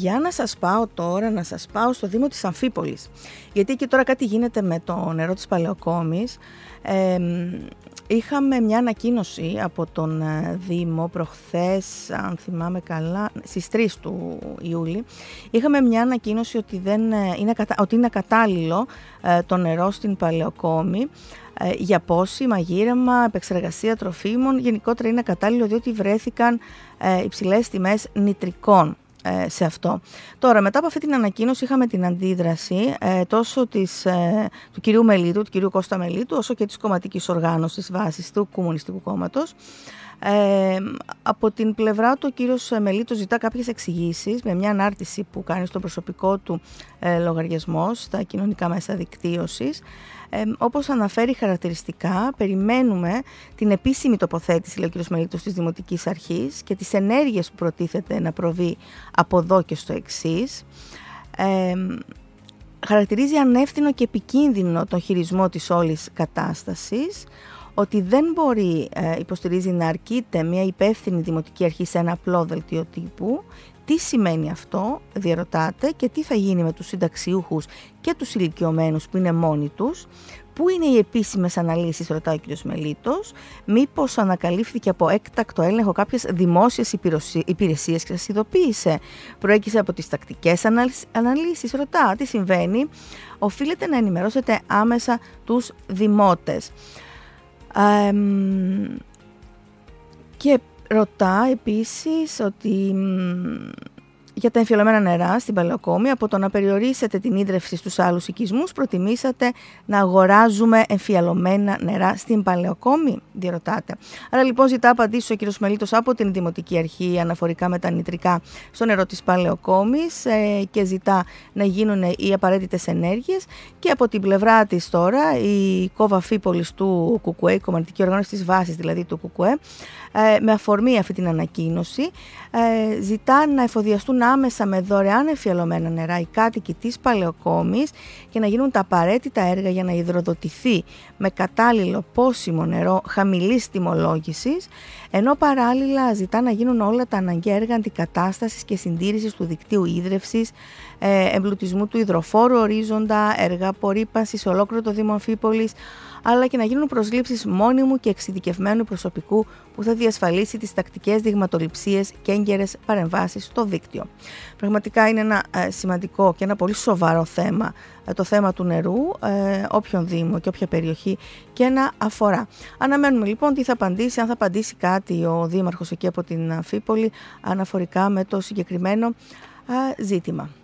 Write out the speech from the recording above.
Για να σας πάω τώρα, να σας πάω στο Δήμο της Αμφίπολης. Γιατί εκεί τώρα κάτι γίνεται με το νερό της Παλαιοκόμης. Είχαμε μια ανακοίνωση από τον Δήμο προχθές, αν θυμάμαι καλά, στις 3 του Ιούλη. Είχαμε μια ανακοίνωση ότι, ότι είναι ακατάλληλο το νερό στην Παλαιοκόμη για πόση, μαγείρεμα, επεξεργασία τροφίμων. Γενικότερα είναι ακατάλληλο διότι βρέθηκαν υψηλές τιμές νητρικών σε αυτό. Τώρα, μετά από αυτή την ανακοίνωση είχαμε την αντίδραση τόσο του κυρίου Μελίτου, του κυρίου Κώστα Μελίτου, όσο και της κομματικής οργάνωσης βάσης του Κομμουνιστικού Κόμματος. Από την πλευρά του ο κύριος Μελίτος ζητά κάποιες εξηγήσεις με μια ανάρτηση που κάνει στο προσωπικό του λογαριασμό στα κοινωνικά μέσα δικτύωσης. Όπως αναφέρει χαρακτηριστικά, περιμένουμε την επίσημη τοποθέτηση, λέει ο κ. Μελίτος, της Δημοτικής Αρχής και τις ενέργειες που προτίθεται να προβεί από εδώ και στο εξής. Χαρακτηρίζει ανεύθυνο και επικίνδυνο τον χειρισμό της όλης κατάστασης, ότι δεν μπορεί, υποστηρίζει, να αρκείται μια υπεύθυνη δημοτική αρχή σε ένα απλό δελτίο τύπου. Τι σημαίνει αυτό, διαρωτάτε, και τι θα γίνει με τους συνταξιούχους και τους ηλικιωμένους που είναι μόνοι τους. Πού είναι οι επίσημες αναλύσεις, ρωτάει ο κ. Μελίτος. Μήπως ανακαλύφθηκε από έκτακτο έλεγχο κάποιες δημόσιες υπηρεσίες και σας ειδοποίησε. Προέκυψε από τις τακτικές αναλύσεις, ρωτά. Τι συμβαίνει? Οφείλετε να ενημερώσετε άμεσα τους δημότες. Και ρωτά επίσης ότι για τα εμφιαλωμένα νερά στην Παλαιοκόμη, από το να περιορίσετε την ίδρυυση στους άλλους οικισμούς, προτιμήσατε να αγοράζουμε εμφιαλωμένα νερά στην Παλαιοκόμη, διαρωτάτε. Άρα λοιπόν ζητά απαντήσεις ο κ. Μελίτος από την Δημοτική Αρχή αναφορικά με τα νητρικά στο νερό της Παλαιοκόμης και ζητά να γίνουν οι απαραίτητες ενέργειες. Και από την πλευρά της τώρα η Κόβα Αμφίπολης του ΚΚΕ, η κομματική οργάνωση της βάσης δηλαδή του ΚΚΕ, με αφορμή αυτή την ανακοίνωση, ζητά να εφοδιαστούν άμεσα με δωρεάν εμφιαλωμένα νερά οι κάτοικοι της Παλαιοκόμης και να γίνουν τα απαραίτητα έργα για να υδροδοτηθεί με κατάλληλο πόσιμο νερό χαμηλής τιμολόγησης, ενώ παράλληλα ζητά να γίνουν όλα τα αναγκαία έργα αντικατάστασης και συντήρησης του δικτύου ίδρευσης, εμπλουτισμού του υδροφόρου ορίζοντα, έργα απορρίπανσης σε ολόκληρο το Δήμο Αμφίπολης, αλλά και να γίνουν προσλήψεις μόνιμου και εξειδικευμένου προσωπικού που θα διασφαλίσει τις τακτικές δειγματοληψίες και έγκαιρες παρεμβάσεις στο δίκτυο. Πραγματικά είναι ένα σημαντικό και ένα πολύ σοβαρό θέμα, το θέμα του νερού, όποιον Δήμο και όποια περιοχή και να αφορά. Αναμένουμε λοιπόν τι θα απαντήσει, αν θα απαντήσει κάτι ο Δήμαρχος εκεί από την Αμφίπολη αναφορικά με το συγκεκριμένο ζήτημα.